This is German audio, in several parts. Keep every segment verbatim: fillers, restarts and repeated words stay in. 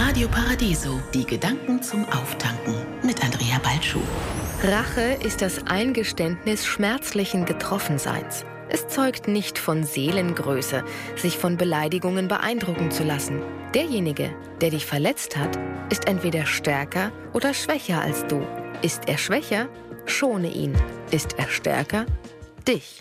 Radio Paradiso, die Gedanken zum Auftanken mit Andrea Balschuh. Rache ist das Eingeständnis schmerzlichen Getroffenseins. Es zeugt nicht von Seelengröße, sich von Beleidigungen beeindrucken zu lassen. Derjenige, der dich verletzt hat, ist entweder stärker oder schwächer als du. Ist er schwächer? Schone ihn. Ist er stärker? Dich.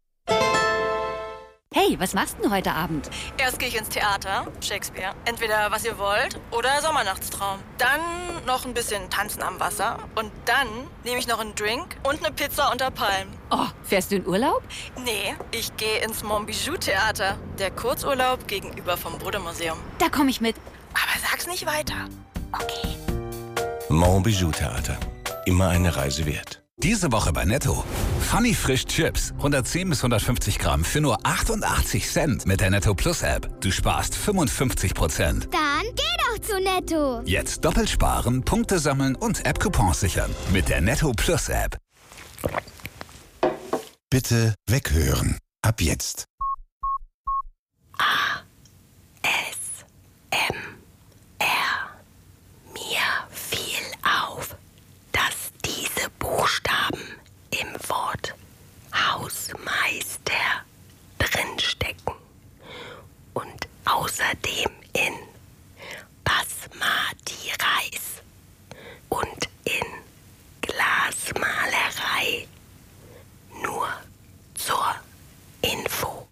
Hey, was machst du heute Abend? Erst gehe ich ins Theater, Shakespeare. Entweder Was ihr wollt oder Sommernachtstraum. Dann noch ein bisschen Tanzen am Wasser. Und dann nehme ich noch einen Drink und eine Pizza unter Palmen. Oh, fährst du in Urlaub? Nee, ich gehe ins Montbijou-Theater. Der Kurzurlaub gegenüber vom Bode-Museum. Da komme ich mit. Aber sag's nicht weiter. Okay. Montbijou-Theater. Immer eine Reise wert. Diese Woche bei Netto. Funny Frisch Chips. hundertzehn bis hundertfünfzig Gramm für nur achtundachtzig Cent mit der Netto Plus App. Du sparst fünfundfünfzig Prozent. Dann geh doch zu Netto. Jetzt doppelt sparen, Punkte sammeln und App-Coupons sichern. Mit der Netto Plus App. Bitte weghören. Ab jetzt. A. S. M. R. Mir fiel auf, dass diese Buchstaben im Wort Hausmeister drinstecken und außerdem in Basmati Reis und in Glasmalerei. Nur zur Info.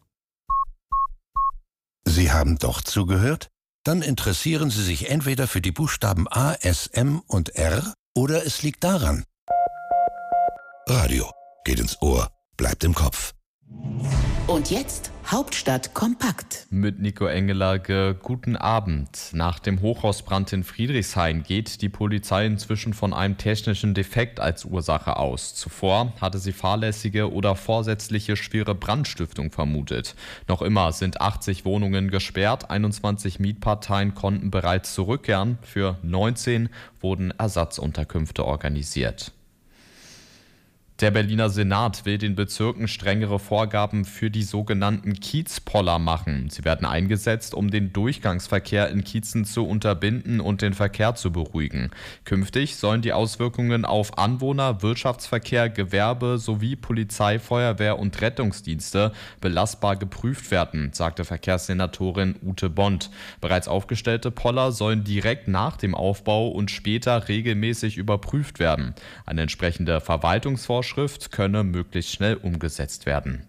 Sie haben doch zugehört? Dann interessieren Sie sich entweder für die Buchstaben A, S, M und R oder es liegt daran. Radio geht ins Ohr, bleibt im Kopf. Und jetzt Hauptstadt kompakt. Mit Nico Engelage, guten Abend. Nach dem Hochhausbrand in Friedrichshain geht die Polizei inzwischen von einem technischen Defekt als Ursache aus. Zuvor hatte sie fahrlässige oder vorsätzliche schwere Brandstiftung vermutet. Noch immer sind achtzig Wohnungen gesperrt, einundzwanzig Mietparteien konnten bereits zurückkehren, für neunzehn wurden Ersatzunterkünfte organisiert. Der Berliner Senat will den Bezirken strengere Vorgaben für die sogenannten Kiezpoller machen. Sie werden eingesetzt, um den Durchgangsverkehr in Kiezen zu unterbinden und den Verkehr zu beruhigen. Künftig sollen die Auswirkungen auf Anwohner, Wirtschaftsverkehr, Gewerbe sowie Polizei, Feuerwehr und Rettungsdienste belastbar geprüft werden, sagte Verkehrssenatorin Ute Bond. Bereits aufgestellte Poller sollen direkt nach dem Aufbau und später regelmäßig überprüft werden. Eine entsprechende Verwaltungsvorschrift könne möglichst schnell umgesetzt werden.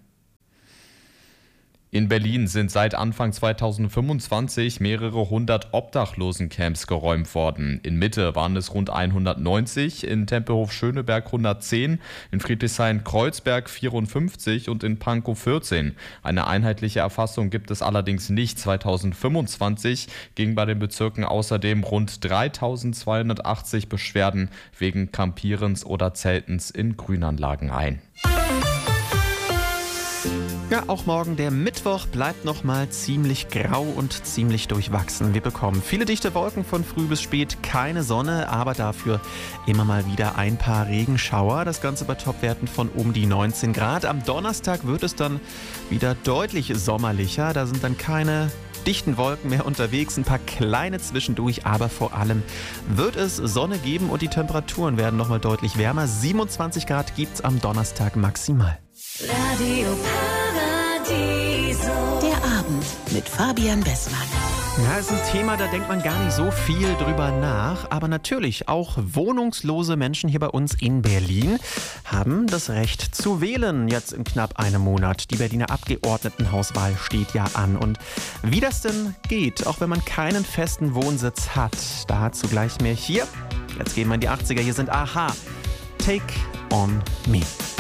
In Berlin sind seit Anfang zweitausendfünfundzwanzig mehrere hundert Obdachlosencamps geräumt worden. In Mitte waren es rund hundertneunzig, in Tempelhof-Schöneberg hundertzehn, in Friedrichshain-Kreuzberg vierundfünfzig und in Pankow vierzehn. Eine einheitliche Erfassung gibt es allerdings nicht. zweitausendfünfundzwanzig gingen bei den Bezirken außerdem rund dreitausendzweihundertachtzig Beschwerden wegen Kampierens oder Zeltens in Grünanlagen ein. Ja, auch morgen, der Mittwoch, bleibt noch mal ziemlich grau und ziemlich durchwachsen. Wir bekommen viele dichte Wolken von früh bis spät, keine Sonne, aber dafür immer mal wieder ein paar Regenschauer. Das Ganze bei Topwerten von um die neunzehn Grad. Am Donnerstag wird es dann wieder deutlich sommerlicher. Da sind dann keine dichten Wolken mehr unterwegs, ein paar kleine zwischendurch, aber vor allem wird es Sonne geben und die Temperaturen werden noch mal deutlich wärmer. siebenundzwanzig Grad gibt es am Donnerstag maximal. Radio Paradiso. Der Abend mit Fabian Bessmann. Ja, ist ein Thema, da denkt man gar nicht so viel drüber nach. Aber natürlich, auch wohnungslose Menschen hier bei uns in Berlin haben das Recht zu wählen. Jetzt in knapp einem Monat. Die Berliner Abgeordnetenhauswahl steht ja an. Und wie das denn geht, auch wenn man keinen festen Wohnsitz hat, dazu gleich mehr hier. Jetzt gehen wir in die achtziger. Hier sind Aha. Take on Me.